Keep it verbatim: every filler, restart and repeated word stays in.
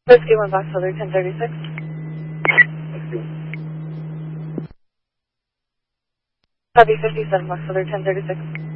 Whiskey one Box Holder ten thirty-six. Copy fifty-seven Box Holder ten thirty-six.